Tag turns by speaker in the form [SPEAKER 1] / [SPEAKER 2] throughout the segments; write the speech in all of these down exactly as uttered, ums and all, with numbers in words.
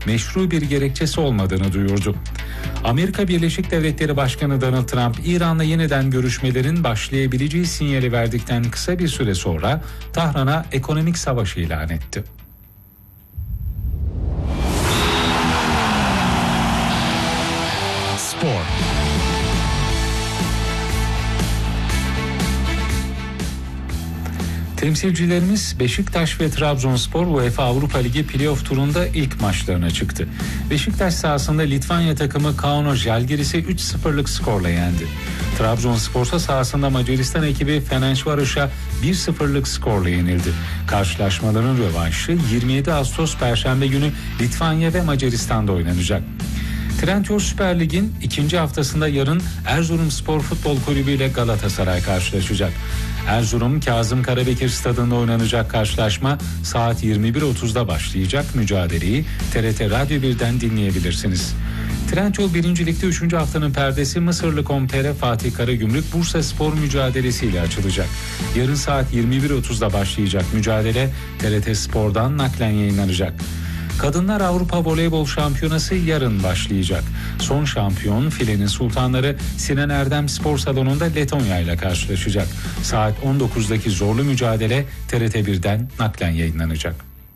[SPEAKER 1] meşru bir gerekçesi olmadığını duyurdu. Amerika Birleşik Devletleri Başkanı Donald Trump, İran'la yeniden görüşmelerin başlayabileceği sinyali verdikten kısa bir süre sonra Tahran'a ekonomik savaş ilan etti.
[SPEAKER 2] Spor.
[SPEAKER 1] Temsilcilerimiz Beşiktaş ve Trabzonspor UEFA Avrupa Ligi playoff turunda ilk maçlarına çıktı. Beşiktaş sahasında Litvanya takımı Kauno Žalgiris'i üç sıfırlık skorla yendi. Trabzonspor sahasında Macaristan ekibi Ferencvaros'a bir sıfırlık skorla yenildi. Karşılaşmaların rövanşı yirmi yedi Ağustos Perşembe günü Litvanya ve Macaristan'da oynanacak. Trendyol Süper Lig'in ikinci haftasında yarın Erzurumspor Futbol Kulübü ile Galatasaray karşılaşacak. Erzurum Kazım Karabekir Stadı'nda oynanacak karşılaşma saat yirmi bir otuzda başlayacak. Mücadeleyi T R T Radyo birden dinleyebilirsiniz. Trendyol birinci Lig'de üçüncü haftanın perdesi Mısırlı Komtere Fatih Karagümrük Bursaspor mücadelesiyle açılacak. Yarın saat yirmi bir otuzda başlayacak mücadele T R T Spor'dan naklen yayınlanacak. Kadınlar Avrupa Voleybol Şampiyonası yarın başlayacak. Son şampiyon Filenin Sultanları Sinan Erdem Spor Salonu'nda Letonya ile karşılaşacak. Saat on dokuzdaki zorlu mücadele T R T birden naklen yayınlanacak.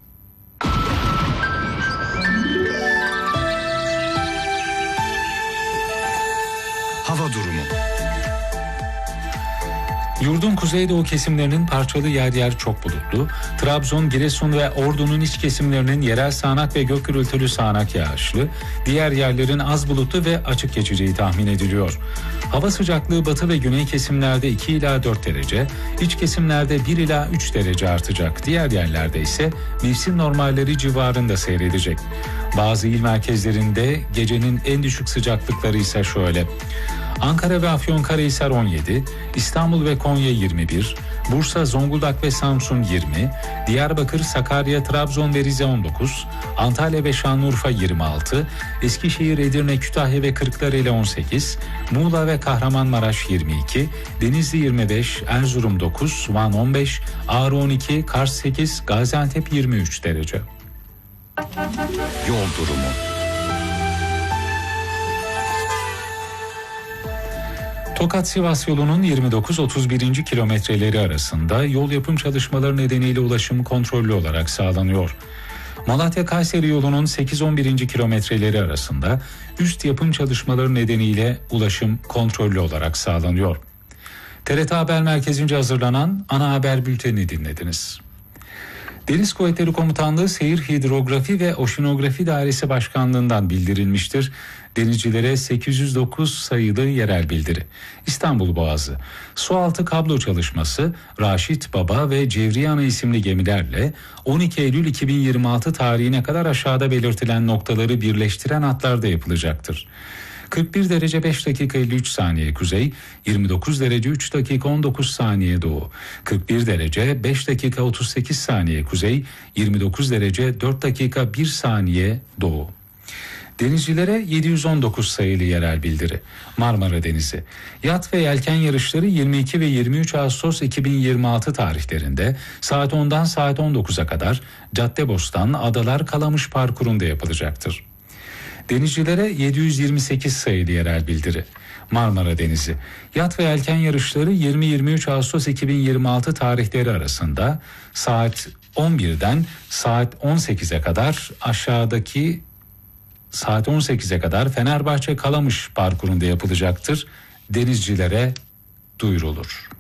[SPEAKER 2] Hava durumu.
[SPEAKER 1] Yurdun kuzeydoğu kesimlerinin parçalı yer yer çok bulutlu. Trabzon, Giresun ve Ordu'nun iç kesimlerinin yerel sağanak ve gök gürültülü sağanak yağışlı. Diğer yerlerin az bulutlu ve açık geçeceği tahmin ediliyor. Hava sıcaklığı batı ve güney kesimlerde iki ila dört derece, iç kesimlerde bir ila üç derece artacak. Diğer yerlerde ise mevsim normalleri civarında seyredecek. Bazı il merkezlerinde gecenin en düşük sıcaklıkları ise şöyle: Ankara ve Afyonkarahisar on yedi, İstanbul ve Konya yirmi bir, Bursa, Zonguldak ve Samsun yirmi, Diyarbakır, Sakarya, Trabzon ve Rize on dokuz, Antalya ve Şanlıurfa yirmi altı, Eskişehir, Edirne, Kütahya ve Kırklareli on sekiz, Muğla ve Kahramanmaraş yirmi iki, Denizli yirmi beş, Erzurum dokuz, Van on beş, Ağrı on iki, Kars sekiz, Gaziantep yirmi üç derece.
[SPEAKER 2] Yol durumu.
[SPEAKER 1] Tokat-Sivas yolunun yirmi dokuz otuz birinci kilometreleri arasında yol yapım çalışmaları nedeniyle ulaşım kontrollü olarak sağlanıyor. Malatya-Kayseri yolunun sekiz on birinci kilometreleri arasında üst yapım çalışmaları nedeniyle ulaşım kontrollü olarak sağlanıyor. T R T Haber Merkezi'nce hazırlanan ana haber bültenini dinlediniz. Deniz Kuvvetleri Komutanlığı Seyir Hidrografi ve Oşinografi Dairesi Başkanlığı'ndan bildirilmiştir. Denizcilere sekiz yüz dokuz sayılı yerel bildiri. İstanbul Boğazı. Sualtı kablo çalışması Raşit Baba ve Cevriye Ana isimli gemilerle on iki Eylül iki bin yirmi altı tarihine kadar aşağıda belirtilen noktaları birleştiren hatlarda yapılacaktır. kırk bir derece beş dakika elli üç saniye kuzey, yirmi dokuz derece üç dakika on dokuz saniye doğu, kırk bir derece beş dakika otuz sekiz saniye kuzey, yirmi dokuz derece dört dakika bir saniye doğu. Denizcilere yedi yüz on dokuz sayılı yerel bildiri. Marmara Denizi. Yat ve yelken yarışları yirmi iki ve yirmi üç Ağustos iki bin yirmi altı tarihlerinde saat ondan saat on dokuza kadar Caddebostan, Adalar, Kalamış parkurunda yapılacaktır. Denizcilere yedi yüz yirmi sekiz sayılı yerel bildiri. Marmara Denizi. Yat ve yelken yarışları yirmi yirmi üç Ağustos iki bin yirmi altı tarihleri arasında saat on birden saat on sekize kadar aşağıdaki saat on sekize kadar Fenerbahçe Kalamış parkurunda yapılacaktır. Denizcilere duyurulur.